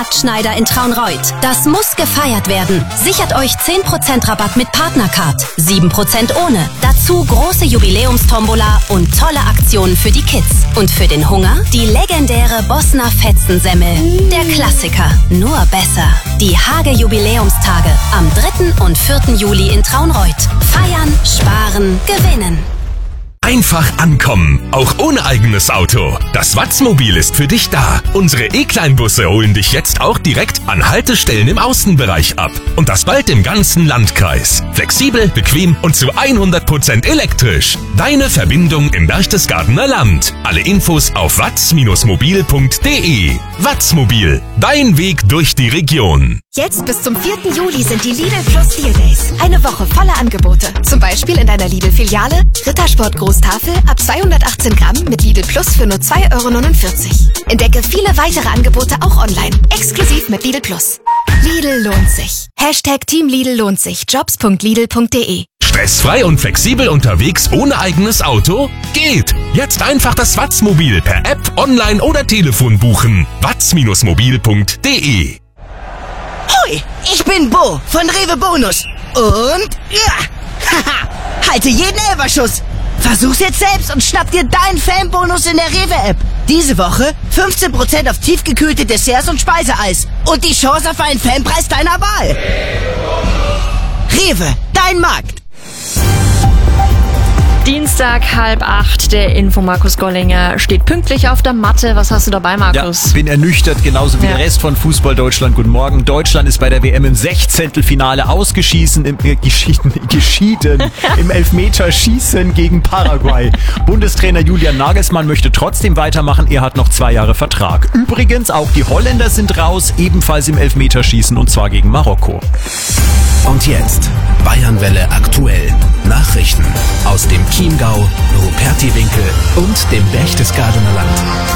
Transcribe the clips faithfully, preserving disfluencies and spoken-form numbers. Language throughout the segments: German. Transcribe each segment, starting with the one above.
Schneider in Traunreut. Das muss gefeiert werden. Sichert euch zehn Prozent Rabatt mit Partnercard, sieben Prozent ohne. Dazu große Jubiläumstombola und tolle Aktionen für die Kids. Und für den Hunger die legendäre Bossner Fetzensemmel. Der Klassiker, nur besser. Die Hage Jubiläumstage am dritten und vierten Juli in Traunreut. Feiern, sparen, gewinnen. Einfach ankommen, auch ohne eigenes Auto. Das Watzmobil ist für dich da. Unsere E-Kleinbusse holen dich jetzt auch direkt an Haltestellen im Außenbereich ab. Und das bald im ganzen Landkreis. Flexibel, bequem und zu hundert Prozent elektrisch. Deine Verbindung im Berchtesgadener Land. Alle Infos auf watz mobil punkt de. Watzmobil, dein Weg durch die Region. Jetzt bis zum vierten Juli sind die Lidl Plus Deal Days. Eine Woche voller Angebote. Zum Beispiel in deiner Lidl-Filiale Rittersport Großtafel ab zweihundertachtzehn Gramm mit Lidl Plus für nur zwei Euro neunundvierzig. Entdecke viele weitere Angebote auch online. Exklusiv mit Lidl Plus. Lidl lohnt sich. Hashtag Team Lidl lohnt sich. jobs punkt lidl punkt de. Stressfrei und flexibel unterwegs ohne eigenes Auto? Geht! Jetzt einfach das Watzmobil per App, online oder Telefon buchen. watz mobil punkt de. Hoi, ich bin Bo von Rewe Bonus. Und ja, haha, halte jeden Elferschuss. Versuch's jetzt selbst und schnapp dir deinen Fanbonus in der Rewe-App. Diese Woche fünfzehn Prozent auf tiefgekühlte Desserts und Speiseeis. Und die Chance auf einen Fanpreis deiner Wahl. Rewe, dein Markt. Dienstag, halb acht, der Info Markus Gollinger steht pünktlich auf der Matte. Was hast du dabei, Markus? Ja, bin ernüchtert, genauso wie ja. der Rest von Fußball Deutschland. Guten Morgen. Deutschland ist bei der W M im Sechzehntelfinale ausgeschieden, im, äh, geschieden, geschieden im Elfmeterschießen gegen Paraguay. Bundestrainer Julian Nagelsmann möchte trotzdem weitermachen. Er hat noch zwei Jahre Vertrag. Übrigens, auch die Holländer sind raus, ebenfalls im Elfmeterschießen, und zwar gegen Marokko. Und jetzt Bayernwelle aktuell. Nachrichten aus dem Chiemgau, Rupertiwinkel und dem Berchtesgadener Land.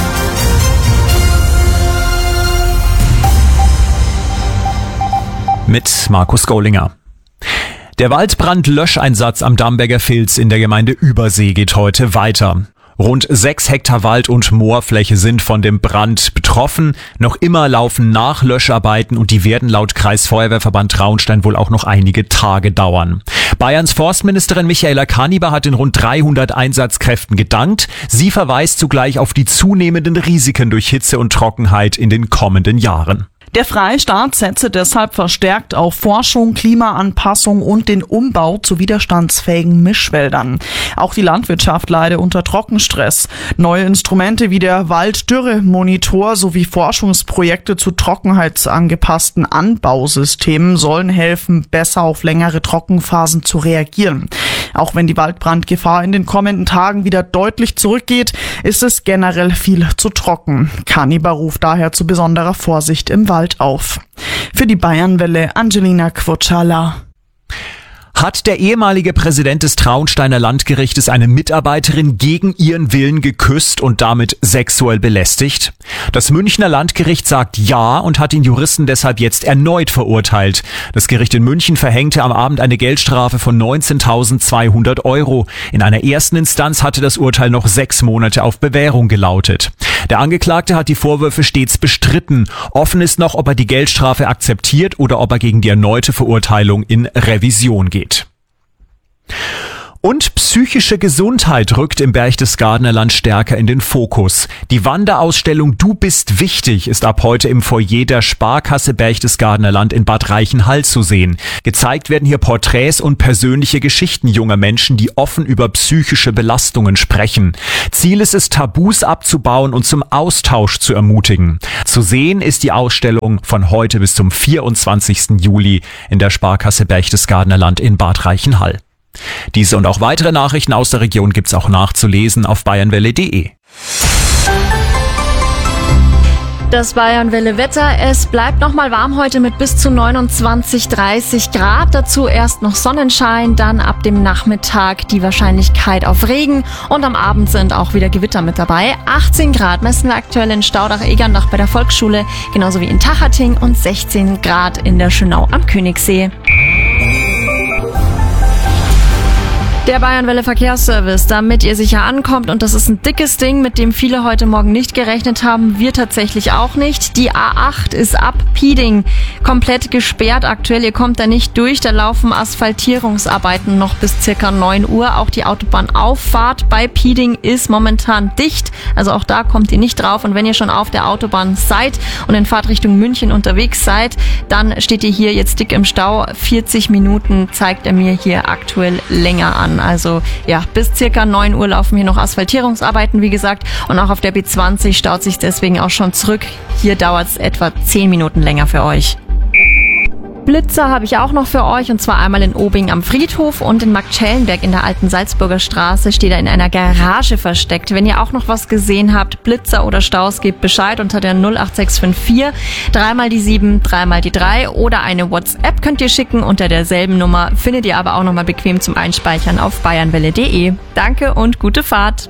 Mit Markus Gollinger. Der Waldbrand-Löscheinsatz am Damberger Vils in der Gemeinde Übersee geht heute weiter. Rund sechs Hektar Wald- und Moorfläche sind von dem Brand betroffen. Noch immer laufen Nachlöscharbeiten und die werden laut Kreisfeuerwehrverband Traunstein wohl auch noch einige Tage dauern. Bayerns Forstministerin Michaela Kaniber hat den rund dreihundert Einsatzkräften gedankt. Sie verweist zugleich auf die zunehmenden Risiken durch Hitze und Trockenheit in den kommenden Jahren. Der Freistaat setze deshalb verstärkt auf Forschung, Klimaanpassung und den Umbau zu widerstandsfähigen Mischwäldern. Auch die Landwirtschaft leide unter Trockenstress. Neue Instrumente wie der Walddürremonitor sowie Forschungsprojekte zu trockenheitsangepassten Anbausystemen sollen helfen, besser auf längere Trockenphasen zu reagieren. Auch wenn die Waldbrandgefahr in den kommenden Tagen wieder deutlich zurückgeht, ist es generell viel zu trocken. Kaniber ruft daher zu besonderer Vorsicht im Wald auf. Für die Bayernwelle Angelina Quocciala. Hat der ehemalige Präsident des Traunsteiner Landgerichtes eine Mitarbeiterin gegen ihren Willen geküsst und damit sexuell belästigt? Das Münchner Landgericht sagt ja und hat den Juristen deshalb jetzt erneut verurteilt. Das Gericht in München verhängte am Abend eine Geldstrafe von neunzehntausendzweihundert Euro. In einer ersten Instanz hatte das Urteil noch sechs Monate auf Bewährung gelautet. Der Angeklagte hat die Vorwürfe stets bestritten. Offen ist noch, ob er die Geldstrafe akzeptiert oder ob er gegen die erneute Verurteilung in Revision geht. Und psychische Gesundheit rückt im Berchtesgadener Land stärker in den Fokus. Die Wanderausstellung Du bist wichtig ist ab heute im Foyer der Sparkasse Berchtesgadener Land in Bad Reichenhall zu sehen. Gezeigt werden hier Porträts und persönliche Geschichten junger Menschen, die offen über psychische Belastungen sprechen. Ziel ist es, Tabus abzubauen und zum Austausch zu ermutigen. Zu sehen ist die Ausstellung von heute bis zum vierundzwanzigsten Juli in der Sparkasse Berchtesgadener Land in Bad Reichenhall. Diese und auch weitere Nachrichten aus der Region gibt's auch nachzulesen auf bayernwelle punkt de. Das Bayernwelle-Wetter. Es bleibt noch mal warm heute mit bis zu neunundzwanzig, dreißig Grad. Dazu erst noch Sonnenschein, dann ab dem Nachmittag die Wahrscheinlichkeit auf Regen. Und am Abend sind auch wieder Gewitter mit dabei. achtzehn Grad messen wir aktuell in Staudach-Egerndach bei der Volksschule, genauso wie in Tachating, und sechzehn Grad in der Schönau am Königssee. Der Bayernwelle Verkehrsservice, damit ihr sicher ankommt, und das ist ein dickes Ding, mit dem viele heute Morgen nicht gerechnet haben, wir tatsächlich auch nicht. Die A acht ist ab Pieding komplett gesperrt aktuell, ihr kommt da nicht durch, da laufen Asphaltierungsarbeiten noch bis circa neun Uhr. Auch die Autobahnauffahrt bei Pieding ist momentan dicht, also auch da kommt ihr nicht drauf, und wenn ihr schon auf der Autobahn seid und in Fahrtrichtung München unterwegs seid, dann steht ihr hier jetzt dick im Stau. vierzig Minuten zeigt er mir hier aktuell länger an. Also ja, bis circa neun Uhr laufen hier noch Asphaltierungsarbeiten, wie gesagt. Und auch auf der B zwanzig staut sich deswegen auch schon zurück. Hier dauert es etwa zehn Minuten länger für euch. Blitzer habe ich auch noch für euch, und zwar einmal in Obing am Friedhof und in Marktschellenberg in der alten Salzburger Straße steht er in einer Garage versteckt. Wenn ihr auch noch was gesehen habt, Blitzer oder Staus, gebt Bescheid unter der null acht sechs fünf vier, dreimal die sieben, dreimal die drei, oder eine WhatsApp könnt ihr schicken unter derselben Nummer, findet ihr aber auch nochmal bequem zum Einspeichern auf bayernwelle punkt de. Danke und gute Fahrt.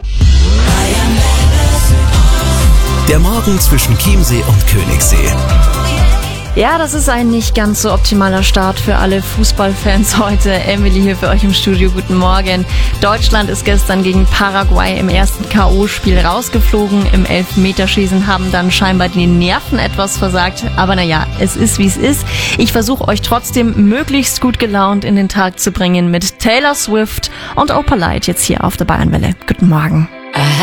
Der Morgen zwischen Chiemsee und Königssee. Ja, das ist ein nicht ganz so optimaler Start für alle Fußballfans heute. Emily hier für euch im Studio. Guten Morgen. Deutschland ist gestern gegen Paraguay im ersten K O-Spiel rausgeflogen. Im Elfmeterschießen haben dann scheinbar die Nerven etwas versagt. Aber naja, es ist wie es ist. Ich versuche euch trotzdem möglichst gut gelaunt in den Tag zu bringen mit Taylor Swift und Opalite jetzt hier auf der Bayernwelle. Guten Morgen.